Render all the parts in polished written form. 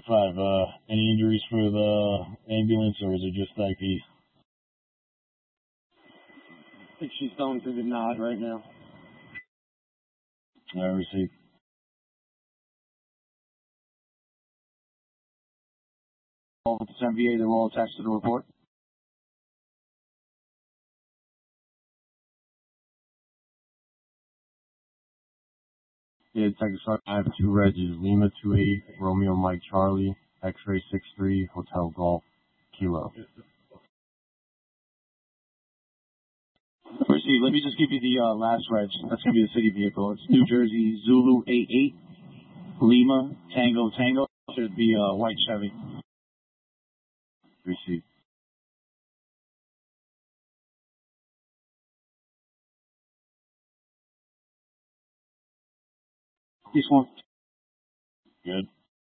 5. Any injuries for the ambulance, or is it just IP? I think she's going through the nod right now. I received. All with the MVA, they're all attached to the report. Yeah, Detective Sergeant, I have 2 Reg's, Lima 28, Romeo Mike Charlie, X-ray 63, Hotel Golf, Kilo. Receive. Let me just give you the last reg. That's going to be the city vehicle. It's New Jersey Zulu 88, Lima Tango Tango. Should be a white Chevy. Receive. This one. Good.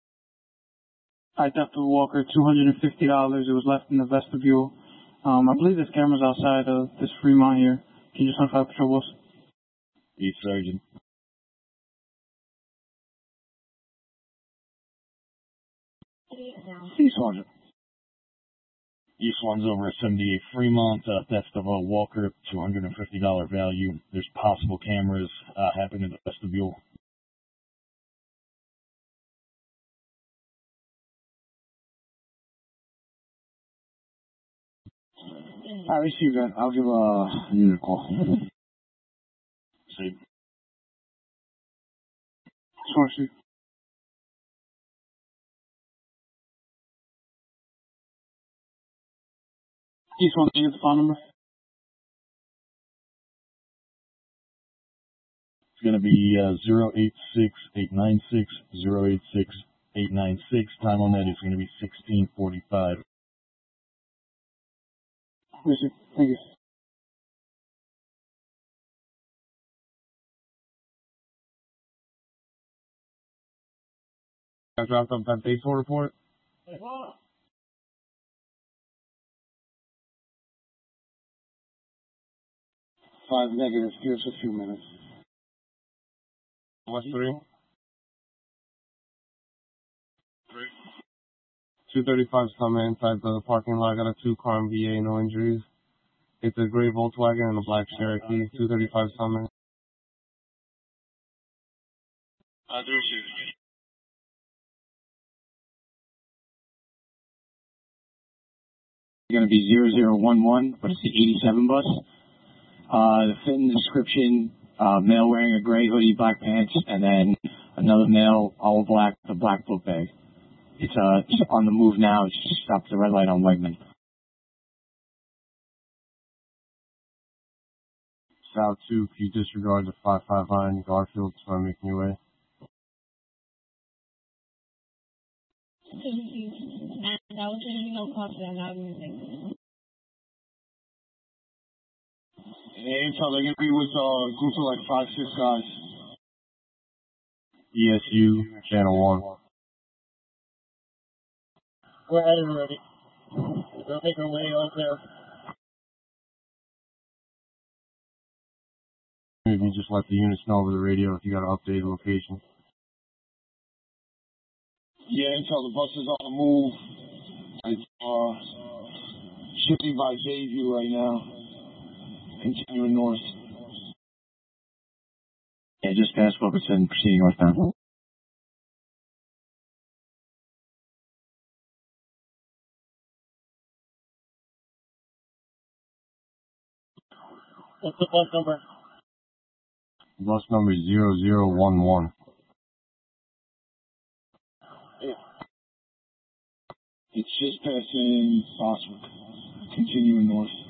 I theft of Walker, $250. It was left in the vestibule. I believe there's cameras outside of this Fremont here. Can you just notify Patrol Boss? East Sergeant. East Sergeant. East 1's over at 78 Fremont. Theft of a Walker, $250 value. There's possible cameras happening in the vestibule. I received that. I'll give a unit call. See. Sure, see. East 1, can you get the phone number? It's going to be 086-896, 086-896. Time on that is going to be 16:45. Receive. Thank you. I dropped off that baseball report. 5 negatives. Give us a few minutes. West 3. 235's coming inside the parking lot. Got a 2-car MVA, no injuries. It's a gray Volkswagen and a black Cherokee. 235's coming. Going to be 0011, but it's the 87 bus. The fit and description, male wearing a gray hoodie, black pants, and then another male, all black, the black book bag. It's on the move now. It's just stopped at the red light on Wegman. South 2, if you disregard the 559 Garfield, start making your way. And I was getting no cost for that, not moving. Intel, they're going to be with groups of like 5, 6 guys. ESU, Channel 1. We're at it already. We'll make our way out there. Maybe just let the units know over the radio if you got to update the location. Yeah, Intel, the bus is on the move. It's shifting by Bayview right now. Continuing north. Yeah, just past Wilkinson, proceeding northbound. What's the bus number? Bus number 0011. Yeah. It's just passing Boswick. Continuing north.